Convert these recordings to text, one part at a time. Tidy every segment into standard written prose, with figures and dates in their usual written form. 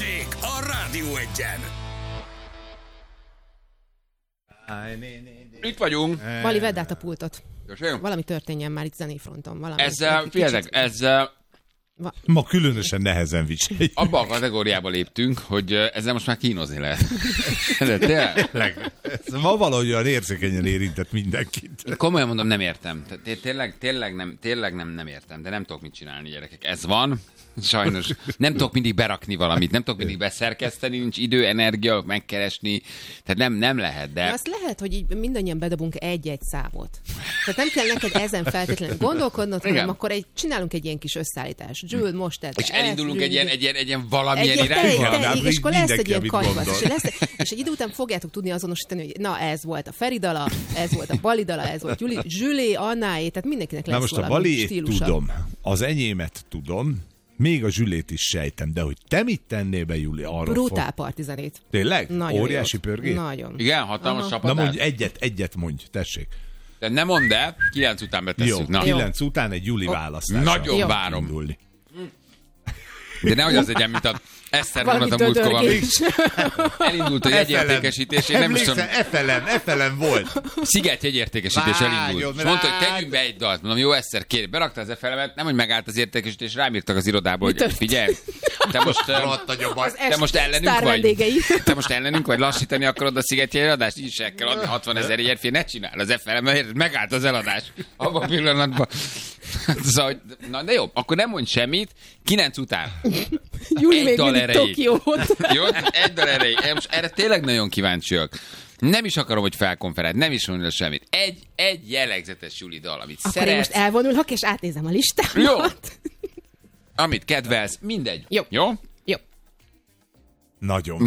Balázsék a Rádió Egyen. Itt vagyunk. Bali, vedd át a pultot. Köszönöm. Valami történjen már itt zenéfronton. Valami. Ezzel Ma különösen nehezen viselj. abba a kategóriába léptünk, hogy ezzel most már kínozni lehet. De tényleg? Ez ma valahogy olyan érzékenyen érintett mindenkit. Komolyan mondom, nem értem. Tényleg nem értem, de nem tudok mit csinálni, gyerekek. Ez van. Sajnos nem tudok mindig berakni valamit, nem tudok mindig beszerkeszteni, nincs idő, energia, megkeresni, tehát nem lehet, de... Azt lehet, hogy így mindannyian bedobunk egy-egy számot. Tehát nem kell neked ezen feltétlenül gondolkodnod, hanem akkor csinálunk egy ilyen kis összeállítást. Jules, most ez. És elindulunk egy ilyen valamilyen irányba. És akkor lesz egy ilyen kanyvasz, és egy idő után fogjátok tudni azonosítani, hogy na ez volt a Feri dala, ez volt a Bali dala, ez volt Zsülé, Annáé, tehát mindenkinek lesz valami valami stílusa. stílusa. Tudom, az enyémet tudom, még a Zsülét is sejtem, de hogy te mit tennél be, Júli, arra Brutál partizenét. Tényleg? Nagyon Óriási jót. pörgés? Nagyon. Igen, hatalmas csapatás. Na mondj egyet mondj, tessék. De nem mondd el, 9 után betesszük. Jó, Na. 9 után egy Júli választás. Nagyon Jó. várom. Indulni. De nehogy az legyen, mint a Eszter Valami mondott a múltkor valami. dödörgés. Elindult a jegyértékesítés, én nem is tudom. FLM volt. Sziget jegyértékesítés elindult. Vágjon És mondta, hogy rá. tegyünk be egy dalt. Mondom, jó, Eszter, kérj. Berakta az FLM-et, nem, hogy megállt az értékesítés, rám írtak az irodából, hogy figyelj, te most ellenünk sztár vagy. vendégei. Te most ellenünk vagy, lassítani akarod a Sziget jegyadást, így se kell adni 60 000 jegyfél, ne csinál az FLM-et, megállt az eladás. Abban a pillanatban. Szóval, na de jó, akkor nem mondj semmit, 9 után. Júli Egy még dal mindig erejéig. Tokiót. Jó, egy dal erejéig. Most erre tényleg nagyon kíváncsiak. Nem is akarom, hogy felkonferált, nem is mondja semmit. Egy jellegzetes Júli dal, amit Akkor én szeretsz, most elvonulok, és átnézem a listámat. Jó. amit kedvelsz, mindegy. Jó. Jó? Jó. Nagyon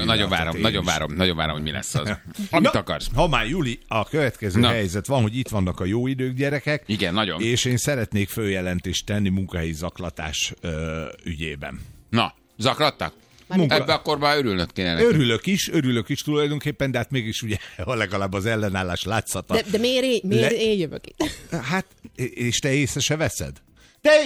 várom, hogy mi lesz az. Amit akarsz. Ha már Júli, a következő helyzet van, hogy itt vannak a jó idők, gyerekek. Igen, nagyon. És én szeretnék följelentést tenni munkahelyi zaklatás ügyében. Na, zaklattak? Ebbe akkor már örülnök kéne neki. Örülök is tulajdonképpen, de hát mégis ugye legalább az ellenállás látszata. De miért én jövök itt? Hát, és te észre se veszed? Te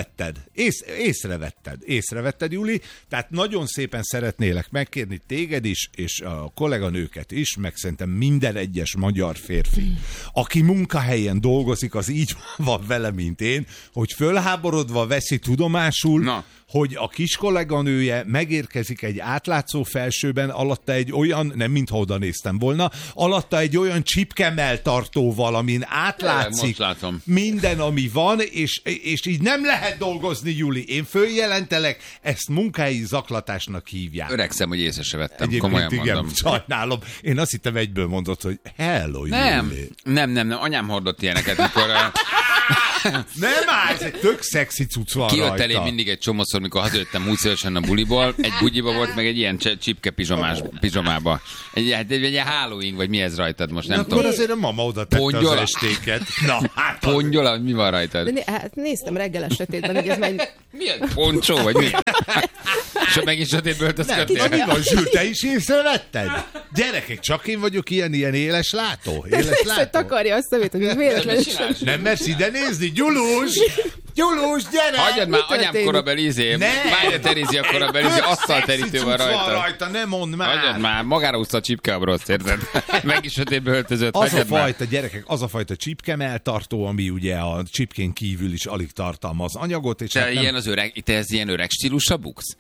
észrevetted, Júli, tehát nagyon szépen szeretnélek megkérni téged is, és a kolléganőket is, meg szerintem minden egyes magyar férfi, aki munkahelyen dolgozik, az így van vele, mint én, hogy fölháborodva veszi tudomásul, hogy a kis kolléganője megérkezik egy átlátszó felsőben, alatta egy olyan, nem mintha oda néztem volna, alatta egy olyan csipkemeltartóval, amin átlátszik minden, ami van, és így nem lehet dolgozni, Júli. Én följelentelek, ezt munkahelyi zaklatásnak hívják. Öregszem, hogy észre se vettem, Egyébként komolyan igen, mondom. sajnálom. Én azt hittem egyből mondott, hogy hello, Júli. Nem, anyám hordott ilyeneket, mikor... Nem áll, ez egy tök szexi cucc van kijött rajta. elég mindig egy csomószor, mikor hazajöttem múltszorosan a buliból, egy bugyiba volt, meg egy ilyen csipke pizsomába. Egy ilyen Halloween, vagy mi ez rajtad most, nem tudom. Akkor azért a mama oda tette az estéket. Na, hát Pongyola, mi van rajtad? Hát néztem reggel a sötétben, hogy ez megy... Milyen poncsó, vagy mi? És megint sötétből öltözködtél? mi van, Zsül, te is észrevetted? Gyerekek, csak én vagyok ilyen éles látó? Éles látó? Takarja a szemét, hogy ez véletlenül sem. Nem mersz ide nézni? Gyulus, gyere! Hagyjad már anyám korabeli izém. Várja Terézi a korabeli izé, asztalterítő van rajta. Ne mondd már. Hagyjad már, magára úszta a csipke a broszt, érted? Meg is sötétbe öltözött. Az a fajta, gyerekek, az a fajta csipkemeltartó, ami ugye a csipkén kívül is alig tartalmaz anyagot. És te hát ilyen az öreg, te ez ilyen öreg stílusra buksz?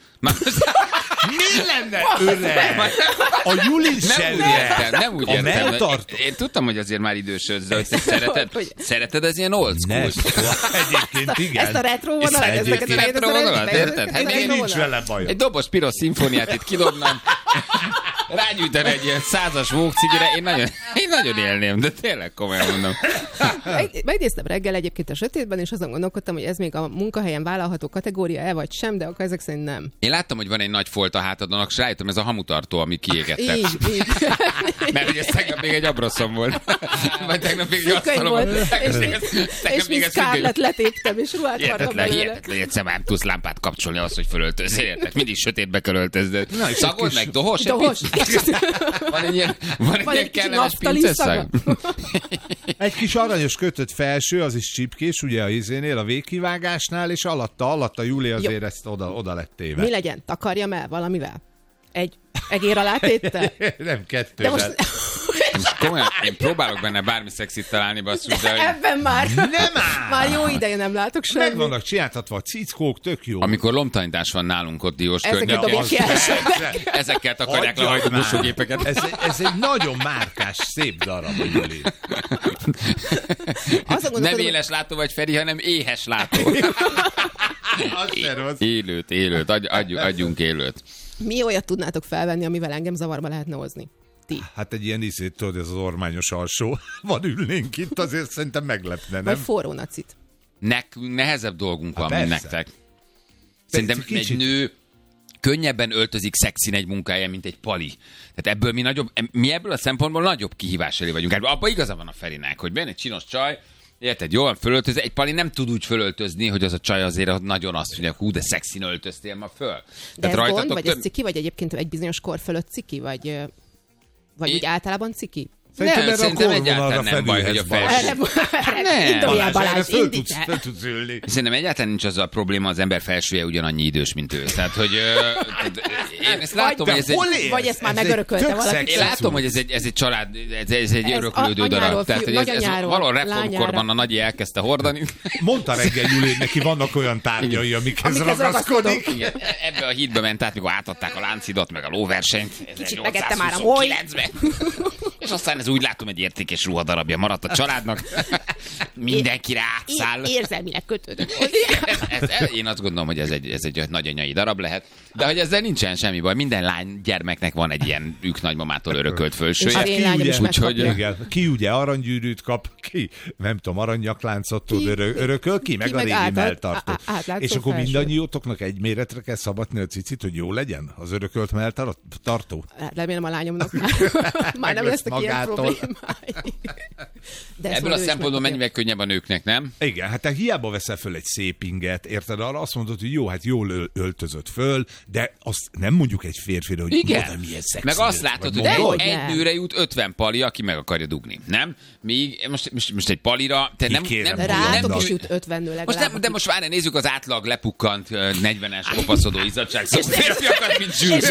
Mi lenne öreg? A Juli se nem úgy értem. melltartó. Én tudtam, hogy azért már idősödsz, de hogy te szereted ez ilyen old school. Egyébként igen. Ezt a retro vonalat, Egyébként retro vonalat, érted? Hát én nincs vele bajom. Egy dobos piros szimfóniát itt kidobnám, rágyújtani egy ilyen 100-as vókcigire, én nagyon élném, de tényleg komolyan mondom. Megnéztem reggel egyébként a sötétben, és azon gondolkodtam, hogy ez még a munkahelyen vállalható kategória-e vagy sem, de akkor ezek szerint nem. Én láttam, hogy van egy nagy folt a hátadon, és rájöttem, ez a hamutartó, ami kiégette. Így. Mert ugye ez tegnap még egy abroszom volt. Vagy tegnap még egy asztalom volt. És mint Scarlett letéptem, és ruhát vartam belőle. Hihetetlen, egyszer már tudsz lámpát kapcsolni ahhoz, hogy fölöltözzél, érted? Mindig sötétbe kell öltöznöd. Szagold meg, dohos? Dohos. Van egy ilyen kicsi kellemes naftali pinceszag. Egy kis aranyos kötött felső, az is csipkés, ugye a izénél, a végkivágásnál, és alatta Júli azért ezt oda lett téve. Mi legyen? Takarjam el valamivel? Egy egér alá téttel? Nem, De kettővel. most Most komolyan, én próbálok benne bármi szexit találni, basszus, de... ebben már, Nem áll! már jó ideje nem látok semmit. Meg vannak csináltatva a cickók, tök jó. Amikor lomtanítás van nálunk ott Diós Ezeket környékén, dobják ki elsőnek. ezekkel takarják le Hagyjad hajtó már. mosógépeket. Ez egy nagyon márkás, szép darab, Júli. Azon Nem gondolkodom, éles látó vagy Feri, hanem éhes látó. Az se rossz. Élőt, adjunk élőt. mi olyat tudnátok felvenni, amivel engem zavarba lehetne hozni? Ti. Hát egy ilyen iszét, tudod, ez az ormányos alsó. Van ülnénk itt, azért szerintem meglepne, Vagy nem? forró nacit. Nekünk nehezebb dolgunk van, mint persze. nektek. Szerintem Kicsit. egy nő könnyebben öltözik szexin egy munkája, mint egy pali. Tehát mi ebből a szempontból nagyobb kihívás elé vagyunk. Hát abban igaza van a Ferinek, hogy benne egy csinos csaj, érted, jól fölöltözni, egy pali nem tud úgy fölöltözni, hogy az a csaj azért nagyon azt mondja, hú, de szexin öltöztél ma föl. De ez gond, vagy ez ciki, vagy egyébként egy bizonyos kor fölött ciki, vagy úgy általában ciki? Szerintem Nem, erre a szerintem korvonalra egyáltalán nem baj, hogy a felülhetsz, felső. Erre induljál, Balázs, föl indíts el. tudsz ülni. Szerintem egyáltalán nincs az a probléma, az ember felsője ugyanannyi idős, mint ő. Tehát, hogy én ezt látom, De hogy ez egy... hol élsz? Vagy ezt már Ez egy megörökölte tök valaki. szexi Én látom, cucc. hogy ez egy család, ez egy öröklődő anyáról, darab. Tehát, hogy ez nagyanyáról, valahol reformkorban lányára. a nagyi elkezdte hordani. Mondta reggel Júli, hogy neki vannak olyan tárgyai, amikhez Amikhez ragaszkodik. Igen, ebbe a hídbe ment át, mikor átadták a láncidat, meg a lóversenyt. Kicsit megette már a moly. 1829-ben. És aztán ez úgy látom, egy értékes ruhadarabja maradt a családnak. Mindenkire átszáll. Érzelmileg kötődött. Én azt gondolom, hogy ez egy nagyanyai darab lehet, de hogy ezzel nincsen semmi baj. Minden lány gyermeknek van egy ilyen nagymamától örökölt És fölsője. az én lányom is Úgyhogy megkapja. Igen, ki ugye aranygyűrűt kap, ki nem tudom, aranynyakláncot tud örököl, ki meg a meg régi melltartót. átlátszó És akkor felső. mindannyiótoknak egy méretre kell szabadni a cicit, hogy jó legyen az örökölt melltartó? Hát remélem a lányomnak már nem lesz lesznek ilyen magától. problémái. De ezt ebből majd a ő is szempontból megkapja. mennyivel könnyebb a nőknek, nem? Igen, hát te hiába veszel föl egy szép inget, érted? Arra azt mondod, hogy jó, hát jól öltözött föl, de azt nem mondjuk egy férfira, hogy Igen. oda milyen szexi. Meg azt vagy látod, hogy mondod? egy nem. nőre jut 50 pali, aki meg akarja dugni, nem? Míg most egy palira, te nem... Kikérem, nem Rátok Na. is jut 50 nő most legalább. de most várj, nézzük az átlag lepukkant 40-es kopaszodó izzadságszagú férfiakat, mint Zsűz.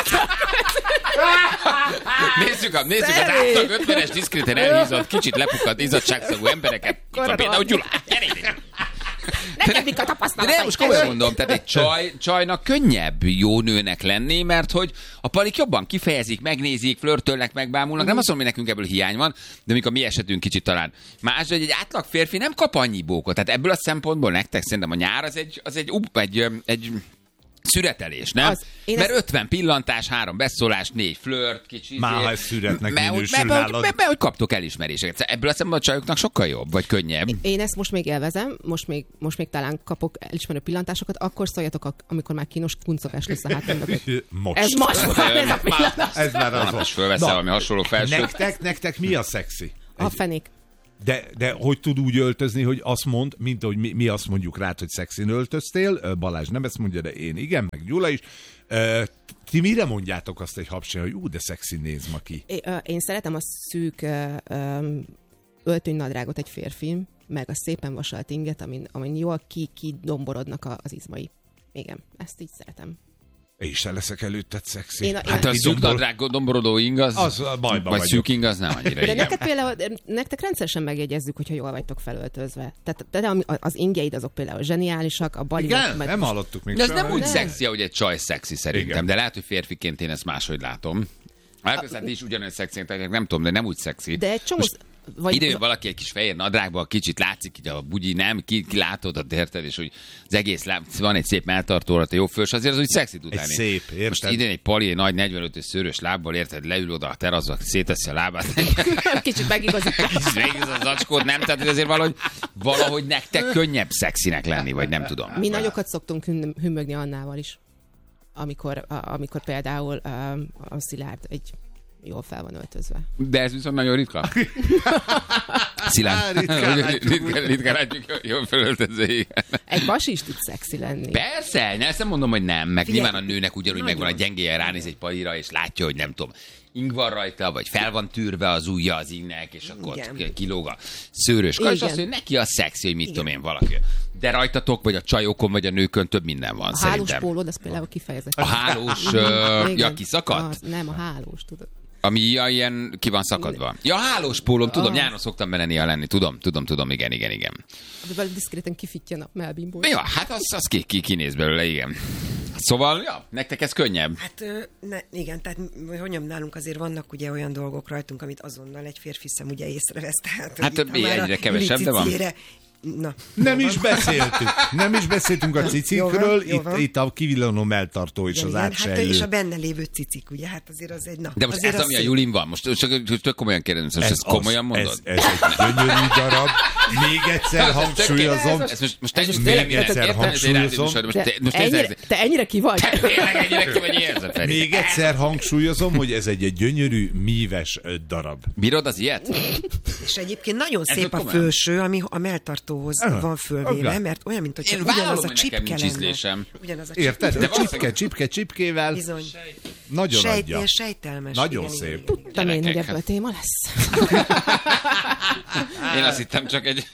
Nézzük az átlag 50-es diszkréten elhízott, kicsit lepukkant izzadságszagú embereket. Itt van például Gyula. Gyere ide. Nekem mik a De tapasztalatai? nem, most komolyan mondom, tehát egy csajnak könnyebb jó nőnek lenni, mert hogy a palik jobban kifejezik, megnézik, flörtölnek, megbámulnak. Nem azt mondom, hogy nekünk ebből hiány van, de mikor mi esetünk kicsit talán más, hogy egy átlag férfi nem kap annyi bókot. Tehát ebből a szempontból nektek szerintem a nyár az egy szüretelés, nem? Mert 50 pillantás, 3 beszólás, 4 flört, kicsit. Már ha ez szüretnek minősül nálad. Mert hogy kaptok elismeréseket. Ebből a szempontból a csajoknak sokkal jobb, vagy könnyebb. Én ezt most még élvezem, most még talán kapok elismerő pillantásokat, akkor szóljatok, amikor már kínos kuncogás lesz a hátam mögött. Most. Ez most van ez a pillanat. Ez már az Holnap is fölveszel valami hasonló felsőt. Nektek mi a szexi? A fenék. De hogy tud úgy öltözni, hogy azt mond, mint hogy mi azt mondjuk rád, hogy szexin öltöztél, Balázs nem ezt mondja, de én igen, meg Gyula is. Ti mire mondjátok azt egy hapsén, hogy de szexi néz ma ki? Én szeretem a szűk öltönynadrágot egy férfi, meg a szépen vasalt inget, amin jól kidomborodnak az izmai. Igen, ezt így szeretem. És te leszek előtted szexi. Hát a szűk nadrág domborodó ing az bajban vagy vagyok. szűk ing az nem annyira. De Igen. nektek például, nektek rendszeresen megjegyezzük, hogyha jól vagytok felöltözve. Tehát az ingyeid azok például zseniálisak, a bali. Igen, nem hallottuk még De ez soha. nem úgy Nem. szexi, ahogy egy csaj szexi szerintem, Igen. de lehet, hogy férfiként én ezt máshogy látom. Hát aztán ti is ugyanolyan szexi, nem tudom, de nem úgy szexi. De egy csomó... Ide jön valaki egy kis fehér nadrágban, kicsit látszik, hogy a bugyi nem, ki látod, érted, és hogy az egész van egy szép melltartóra, te jó fős, azért az úgy szexi tud Egy lenni. szép, érted? Most idén egy pali, egy nagy 45-ös szőrös lábbal, érted, leül oda a teraszba, széteszi a lábát, Kicsit megigazítjuk. végig az zacskót, nem? Tehát hogy azért valahogy nektek könnyebb szexinek lenni, vagy nem tudom. Mi nagyokat szoktunk hümmögni Annával is. Amikor például a Szilárd egy jól fel van öltözve. De ez viszont nagyon ritka. Szilárd. Ritkán látjuk, jól felöltöző. Egy basi is tud szexi lenni. Persze, ezt nem mondom, hogy nem. Meg Figyelj, nyilván a nőnek ugyanúgy nagyon. megvan a gyengéje, ránéz egy palira, és látja, hogy nem tudom, ing van rajta, vagy fel van tűrve az ujja az ingnek, és akkor Igen. kilóg a szőrös kar, és Igen. azt mondja, neki a szexi, hogy mit tudom én, valaki. De rajtatok, vagy a csajokon, vagy a nőkön több minden van, A hálós szerintem. pólód, az például kifejezetten. A hálós, Igen. ja, kiszakadt? Az, nem, a hálós, tudod. Ami ilyen ki van szakadva. Ja, hálós pólom, tudom, nyáron szoktam benne néha lenni, tudom, igen. Amivel diszkréten kifittyen a melbimból. Ja, hát az kinéz belőle, igen. Szóval, ja, nektek ez könnyebb. Hát igen, tehát hogy mondjam, nálunk azért vannak ugye olyan dolgok rajtunk, amit azonnal egy férfi szem ugye észrevesz. Tehát, Hát hogy itt már egyre a kevesebb, de van. cicére- Na, Nem jó is van. beszéltünk. Nem is beszéltünk a cicikről, Jó van. itt a kivillanó melltartó és Igen, az igen, hát átsejlő. és a benne lévő cicik, ugye, hát azért az egy, na. De most azért ez, az ami a szép. Julin van, most csak tök komolyan kérdezem, most ezt komolyan mondod? Ez egy gyönyörű darab. Még egyszer hangsúlyozom. Még egyszer hangsúlyozom. Te ennyire ki vagy? Tényleg ennyire ki vagy érzed, Feri? Még egyszer hangsúlyozom, hogy ez egy gyönyörű, míves darab. Bírod az ilyet? És egyébként nagyon Ez szép a komolyan? fölső, ami a melltartóhoz van fölvéve, Igen. mert olyan, mint hogy Én ugyanaz vállalom, a hogy nekem csipke nincs lenne. ízlésem. Ugyanaz a Érted? csipke. Csipkével. Bizony. Nagyon adja. Sejtelmes. Nagyon igen, szép. igen, igen. Tudtam én, hogy Gyerekek, ebből téma lesz. Én azt hittem csak egy...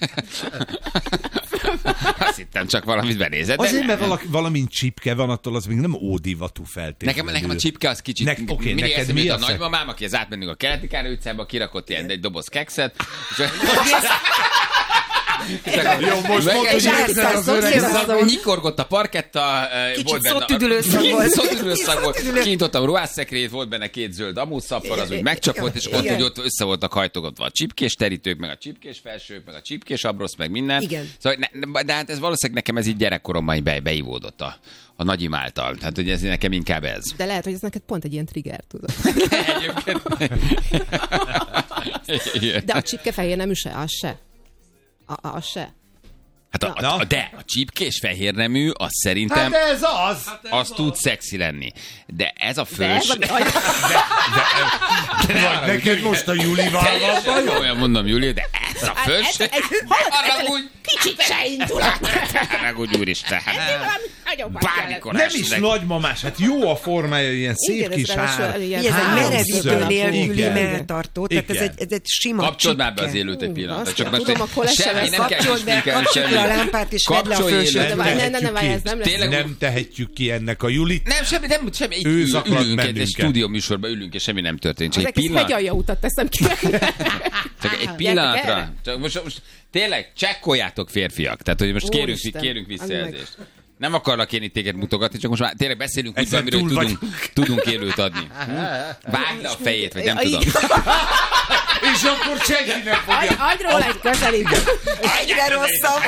Azt hittem csak valamit benézed. de Azért, nem. mert valamint csipke van, attól az még nem ódivatú feltétlenül. Nekem a csipke az kicsit... Oké, mindig neked eszembe mi jut a a nagymamám, aki az átmennünk a Keleti Károly utcába, kirakott ilyen egy doboz kekszet. Jó, most mondd, hogy érzel az öreg. Nyikorgott a parketta, volt benne... szottüdülőszag volt. Szottüdülőszag volt. Kinyitottam a ruhásszekrényt, volt benne 2 zöld amúszapor, az úgy megcsapott, és ott, Igen. hogy ott össze voltak hajtogatva a csipkés terítők, meg a csipkés felsők, meg a csipkés abrosz, meg minden. Igen. Szóval, de hát ez valószínűleg nekem ez így gyerekkoromban így beivódott a nagyim által. Tehát, hogy ez nekem inkább ez. De lehet, hogy ez neked pont egy ilyen trigger, tudod. De a csipke fehér nemű se, az se. Az se. Hát de a csipkés fehérnemű, az szerintem Hát ez az! az tud szexi lenni. De ez a De ez, fős... ami... Vagy neked most a Julival van. Olyan mondom, Júlia, de ez a fős... Haragudj! Kicsit se indulat. Haragudj, úristen! Bármikor Nem is esetleg. nagymamás, hát jó a formája, ilyen szép Igen, ez kis ráadásul hár. ilyen Ez egy háromszög merevítő alapú. nélküli Igen. melltartó, tehát ez Igen. egy sima Kapcsold már be az csipke. élőt egy pillanatra. azt Csak tudom, most akkor lesz semmi, se nem kell Kapcsold be, explikáljunk kapcsold le a semmi. lámpát, és vedd le a Kapcsolj fölsőt. élőt. Ne, várj, ez nem lesz. Tényleg Nem tehetjük ki ennek a Julit. Nem, semmi. Ő Így zaklat ülünk, egy bennünket. stúdió műsorban ülünk, és semmi nem történt. Csak Az egy egész pillanat. hegyalja utat teszem ki. Csak egy pillanatra. Csak most tényleg csekkoljátok férfiak. Tehát, hogy most Úristen. kérünk Az visszajelzést. Nem akarlak én itt téged mutogatni, csak most már tényleg beszélünk úgy, Ezen amiről túl tudunk élőt adni. Vágd le a fejét, vagy nem Így. tudom. És akkor senki nem fogja. Adj róla egy közelítő. Egyre rosszabb.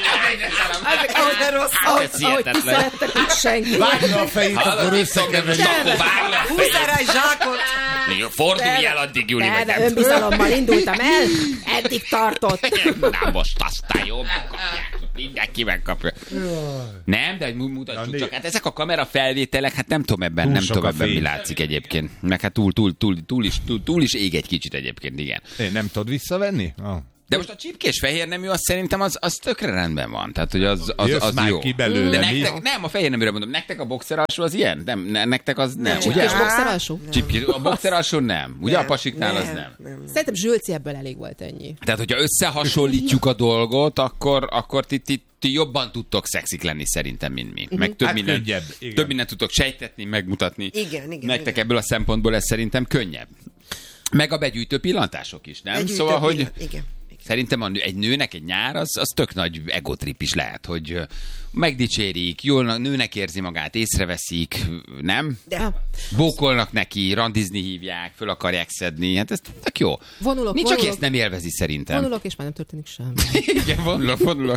Egyre rosszabb. Ez Ahogy hihetetlen. kiszerettek, itt senki. Vágd le a fejét, akkor összekeverik. Akkor vágd le a fejét. Húzzál rá egy zsákot. Még Fordulj el addig, Júli, vagy De nem. önbizalommal indultam el, eddig tartott. Na most aztán jó, mindenki megkapja. Nem, de mutatjuk csak. Hát ezek a kamera felvételek, hát nem tudom ebben, Túl nem sok tudom a ebben mi fény. látszik egyébként. Meg hát túl is ég egy kicsit egyébként, igen. Én nem tudod visszavenni? De most a csipkés fehér nemű, az szerintem az tökre rendben van. Tehát, hogy az Jössz már jó. ki belőle, De mi? nektek, nem, a fehér neműre mondom, nektek a boxer alsó az ilyen? Nem, nektek az nem, ugye? Csipkés boxer alsó? A boxer alsó nem. Ugye a pasiknál az nem. Szerintem Zsülci ebből elég volt ennyi. Tehát, hogyha összehasonlítjuk a dolgot, akkor ti jobban tudtok szexik lenni szerintem, mint mi. Meg több, Hát minden, könnyebb, igen. több mindent tudtok sejtetni, megmutatni. Igen. Nektek ebből a szempontból ez szerintem könnyebb. Meg a begyűjtő pillantások is, nem? Begyűjtő Szóval, hogy igen. szerintem egy nőnek egy nyár, az tök nagy egotrip is lehet, hogy megdicsérik, jól nőnek érzi magát, észreveszik, nem? De Bókolnak neki, randizni hívják, föl akarják szedni, hát ez tök jó. Vonulok, Nincs, aki vonulok. ezt nem élvezi szerintem. Vonulok, és már nem történik semmi. Igen, vonulok.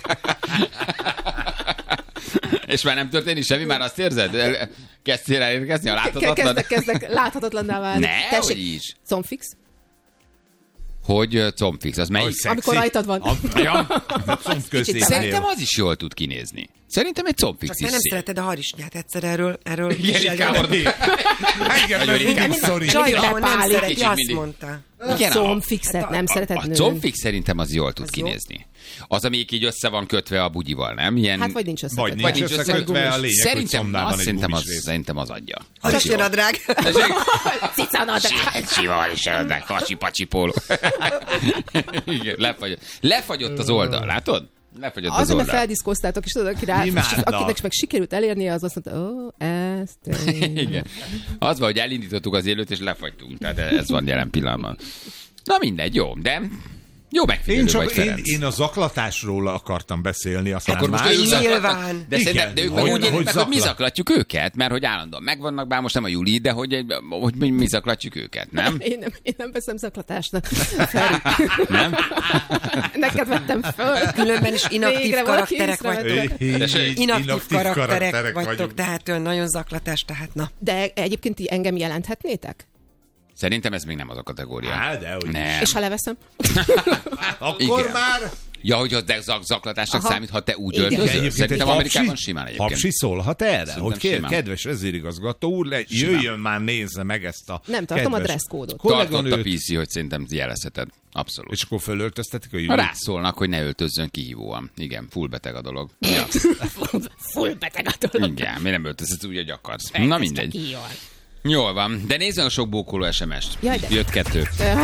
És már nem történik semmi, már azt érzed? Kezdtél elérkezni a láthatatlan? Kezdek láthatatlanná válni. Ne, hogy is. Combfix? Hogy combfix, az melyik? Szexi. Amikor rajtad van. Ja, Combközépnél. szerintem az is jól tud kinézni. Szerintem egy combfix Csak is te nem szép. szereted a harisnyát, egyszer erről Igen, ritkán Engem meg mindig szorít. Csaj, ahol nem Pálik. szereti, Kicsit azt mindig. mondta. Igen, Combfixet nem szereted a nőn. combfix szerintem az jól tud Az jó. kinézni. Az, amelyik így össze van kötve a bugyival, nem? Ilyen... Hát vagy nincs összekötve. Vagy nincs összekötve, a lényeg, hogy szomnál van egy gumis Szerintem az adja. Az a nadrág. Cicanadrág. Sima is de kacsi-pacsi póló. Igen, lefagyott az oldal, látod? Lefagyott az Azért, mert oldal. feldiszkoztátok, és tudod, aki rá, Imádlak. akinek meg sikerült elérnie, az azt mondta, ezt... Igen. Az van, hogy elindítottuk az élőt, és lefagytunk. Tehát ez van jelen pillanatban. Na mindegy, jó, de jó megfigyelő vagy, Ferenc. Én a zaklatásról akartam beszélni, aztán Akkor most más. ők Nyilván. zaklatnak. De, Igen, szerintem, de ők hogy- meg úgy élik hogy meg, hogy mi zaklat. zaklatjuk őket, mert hogy állandóan megvannak, bár most nem a Juli, de hogy mi zaklatjuk őket, nem? Én nem veszem zaklatásnak. Feri. Nem? Neked vettem föl. Különben is inaktív Végre valaki karakterek észrevette. vagytok. Inaktív karakterek vagytok, tehát nagyon zaklatás, tehát na. De egyébként ti engem jelenthetnétek? Szerintem ez még nem az a kategória. Á, dehogy. Nem. És ha leveszem? Akkor Igen. már... Ja, hogy az zaklatásnak Aha. számít, ha te úgy Igen. öltözöl. Egyébként Szerintem egy Amerikában simán egyébként. Hapsi szólhat erre, Szerintem hogy simán. kedves vezérigazgató úr, jöjjön már, nézze meg ezt a Nem tartom a kedves dresszkódot. Tartott a kolléganőt, PC, hogy szerintem jelezheted. Abszolút. és akkor fölöltöztetik a Ha Júli. rászólnak, hogy ne öltözzön kihívóan. Igen, full beteg a dolog. Ja. Full beteg a dolog. Igen, mi nem öltözhetsz úgy, hogy akarsz. Na mindegy. Jól van, de nézzen a sok bókoló SMS-t. Jaj, de- Jött 2.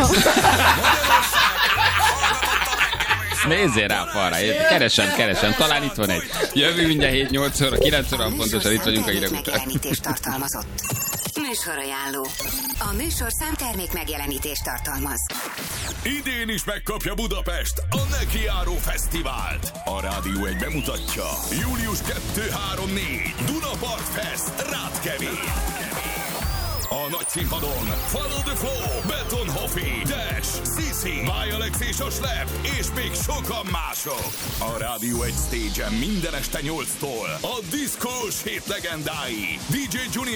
Nézzél rá a falra, keresem, talán itt van egy. Jövő mindjárt 7-8 óra, 9 óra pontosan itt vagyunk a hírek után. Megjelenítést tartalmazott. Műsorajánló. A műsor számtermék megjelenítést tartalmaz. Idén is megkapja Budapest a Nekiáró Fesztivált. A Rádió 1 bemutatja. Július 2-3-4 Dunapart Fest Rátkevén. A nagy színpadon Follow the Flow, Betonhoffi, Dash, Sisi, Máj Alex és a Slep, és még sokan mások. A Rádió 1 stage-en minden este 8-tól a diszkós hét legendái DJ Junior